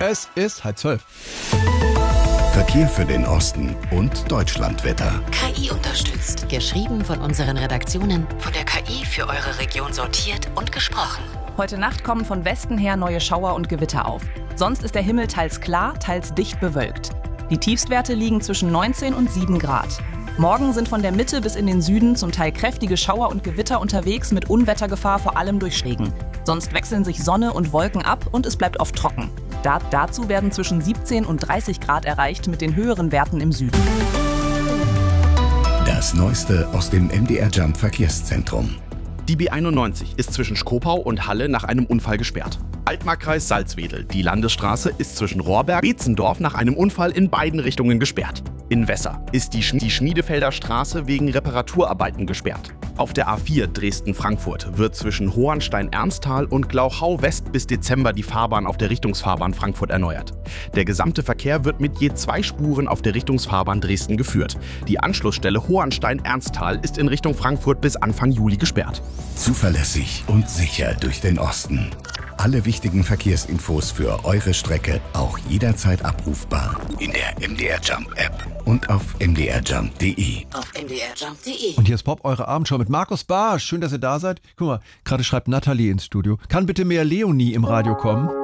Es ist 11:30. Verkehr für den Osten und Deutschlandwetter. KI unterstützt. Geschrieben von unseren Redaktionen, von der KI für eure Region sortiert und gesprochen. Heute Nacht kommen von Westen her neue Schauer und Gewitter auf. Sonst ist der Himmel teils klar, teils dicht bewölkt. Die Tiefstwerte liegen zwischen 19 und 7 Grad. Morgen sind von der Mitte bis in den Süden zum Teil kräftige Schauer und Gewitter unterwegs mit Unwettergefahr vor allem durch Regen. Sonst wechseln sich Sonne und Wolken ab und es bleibt oft trocken. Dazu werden zwischen 17 und 30 Grad erreicht mit den höheren Werten im Süden. Das Neueste aus dem MDR Jump Verkehrszentrum. Die B91 ist zwischen Schkopau und Halle nach einem Unfall gesperrt. Altmarkkreis Salzwedel. Die Landesstraße ist zwischen Rohrberg und Beetzendorf nach einem Unfall in beiden Richtungen gesperrt. In Wesser ist die Schmiedefelder Straße wegen Reparaturarbeiten gesperrt. Auf der A4 Dresden-Frankfurt wird zwischen Hohenstein-Ernsthal und Glauchau West bis Dezember die Fahrbahn auf der Richtungsfahrbahn Frankfurt erneuert. Der gesamte Verkehr wird mit je 2 Spuren auf der Richtungsfahrbahn Dresden geführt. Die Anschlussstelle Hohenstein-Ernsthal ist in Richtung Frankfurt bis Anfang Juli gesperrt. Zuverlässig und sicher durch den Osten. Alle wichtigen Verkehrsinfos für eure Strecke auch jederzeit abrufbar in der MDR Jump App und auf mdrjump.de. Auf mdrjump.de. Und hier ist Pop, eure Abendshow mit Markus Barsch. Schön, dass ihr da seid. Guck mal, gerade schreibt Nathalie ins Studio. Kann bitte mehr Leonie im Radio kommen?